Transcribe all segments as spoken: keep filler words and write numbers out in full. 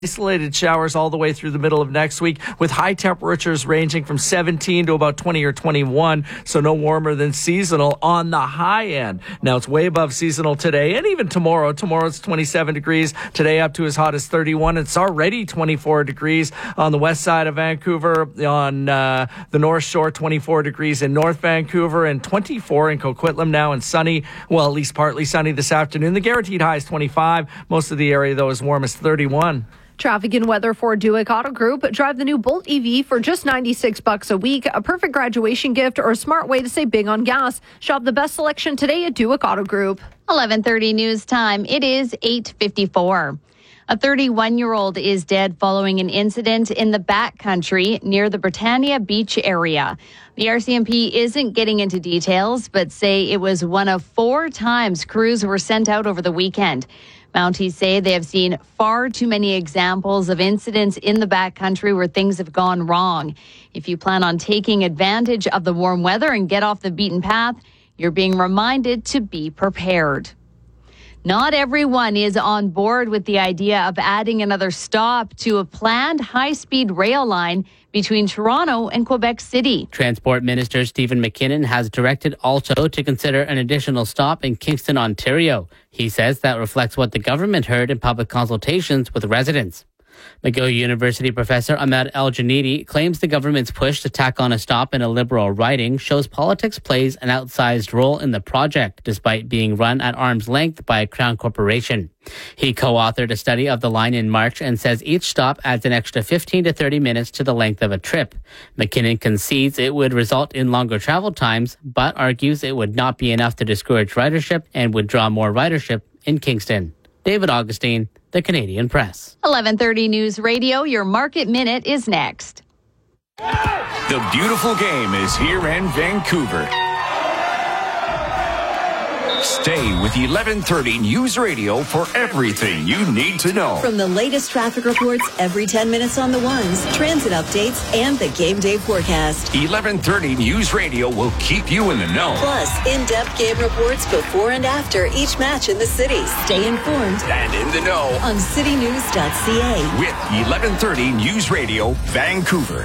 Isolated showers all the way through the middle of next week, with high temperatures ranging from seventeen to about twenty or twenty-one, so no warmer than seasonal on the high end. Now, it's way above seasonal today and even tomorrow. Tomorrow it's twenty-seven degrees. Today up to as hot as thirty-one. It's already twenty-four degrees on the west side of Vancouver. On uh, the North Shore, twenty-four degrees in North Vancouver and twenty-four in Coquitlam now, and sunny, well, at least partly sunny this afternoon. The guaranteed high is twenty-five. Most of the area, though, is warm as thirty-one. Traffic and weather for Duick Auto Group. Drive the new Bolt E V for just ninety-six bucks a week. A perfect graduation gift or a smart way to save big on gas. Shop the best selection today at Duick Auto Group. eleven thirty news time. It is eight fifty-four. A thirty-one-year-old is dead following an incident in the backcountry near the Britannia Beach area. The R C M P isn't getting into details, but say it was one of four times crews were sent out over the weekend. Mounties say they have seen far too many examples of incidents in the backcountry where things have gone wrong. If you plan on taking advantage of the warm weather and get off the beaten path, you're being reminded to be prepared. Not everyone is on board with the idea of adding another stop to a planned high-speed rail line between Toronto and Quebec City. Transport Minister Stephen McKinnon has directed also to consider an additional stop in Kingston, Ontario. He says that reflects what the government heard in public consultations with residents. McGill University professor Ahmed El-Janidi claims the government's push to tack on a stop in a Liberal riding shows politics plays an outsized role in the project, despite being run at arm's length by a Crown corporation. He co-authored a study of the line in March and says each stop adds an extra fifteen to thirty minutes to the length of a trip. McKinnon concedes it would result in longer travel times, but argues it would not be enough to discourage ridership and would draw more ridership in Kingston. David Augustine, The Canadian Press. eleven thirty News Radio, your Market Minute is next. The beautiful game is here in Vancouver. Stay with eleven thirty News Radio for everything you need to know. From the latest traffic reports every ten minutes on the ones, transit updates, and the game day forecast. eleven thirty News Radio will keep you in the know. Plus, in-depth game reports before and after each match in the city. Stay informed and in the know on city news dot c a. With eleven thirty News Radio, Vancouver.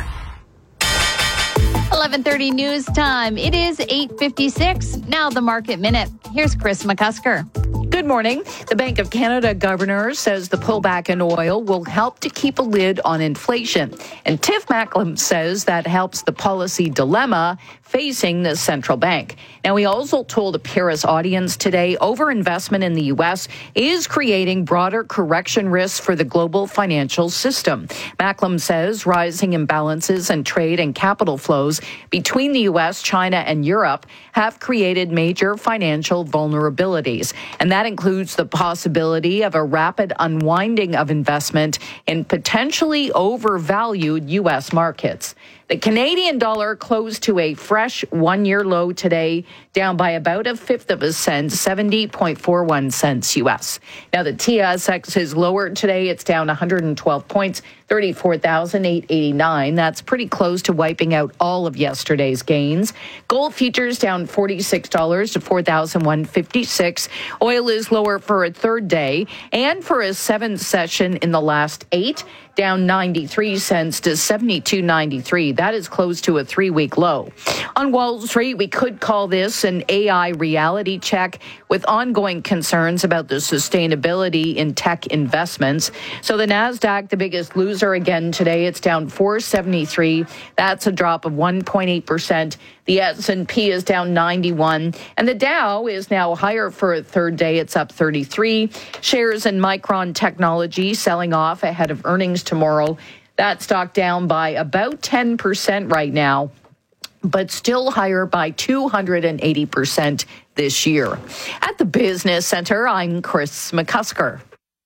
eleven thirty news time. It is eight fifty-six. Now the Market Minute. Here's Chris McCusker. Good morning. The Bank of Canada governor says the pullback in oil will help to keep a lid on inflation. And Tiff Macklem says that helps the policy dilemma facing the central bank. Now, he also told a Paris audience today overinvestment in the U S is creating broader correction risks for the global financial system. Macklem says rising imbalances in trade and capital flows between the U S, China, and Europe have created major financial vulnerabilities. And that includes the possibility of a rapid unwinding of investment in potentially overvalued U S markets. The Canadian dollar closed to a fresh one-year low today, down by about a fifth of a cent, seventy point four one cents U S. Now, the T S X is lower today. It's down one hundred twelve points, thirty-four thousand eight hundred eighty-nine. That's pretty close to wiping out all of yesterday's gains. Gold futures down forty-six dollars to four thousand one hundred fifty-six dollars. Oil is lower for a third day and for a seventh session in the last eight, down ninety-three cents to seventy-two ninety-three. That is close to a three-week low. On Wall Street, we could call this an A I reality check with ongoing concerns about the sustainability in tech investments. So the NASDAQ, the biggest loser again today, it's down four seventy-three. That's a drop of one point eight percent. The S and P is down ninety-one, and the Dow is now higher for a third day. It's up thirty-three. Shares in Micron Technology selling off ahead of earnings tomorrow. That stock down by about ten percent right now, but still higher by two hundred eighty percent this year. At the Business Center, I'm Chris McCusker.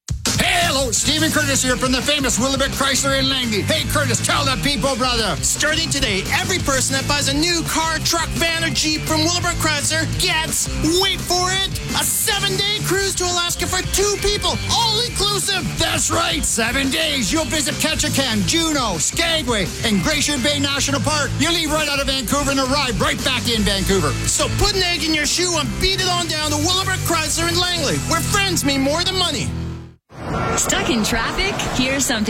Hello, Stephen Curtis here from the famous Willowbrook Chrysler in Langley. Hey, Curtis, tell the people, brother. Starting today, every person that buys a new car, truck, van, or Jeep from Willowbrook Chrysler gets, wait for it, a seven-day cruise to Alaska for two people, all inclusive. That's right, seven days. You'll visit Ketchikan, Juneau, Skagway, and Glacier Bay National Park. You'll leave right out of Vancouver and arrive right back in Vancouver. So put an egg in your shoe and beat it on down to Willowbrook Chrysler in Langley, where friends mean more than money. Stuck in traffic? Here's something